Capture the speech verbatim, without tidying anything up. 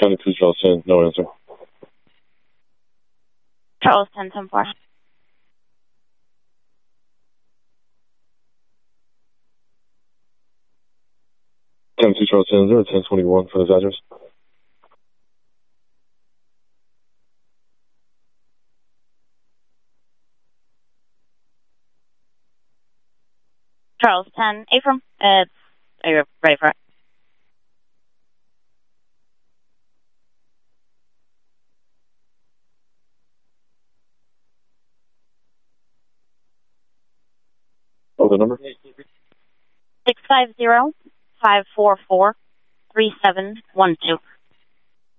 twenty-two Charles ten, no answer. Charles ten, ten four. twenty-two Charles ten, zero, ten twenty-one for this address. Charles ten, Ephraim. It's, are you ready for it? Oh, the number? six five zero, five four four, three seven one two.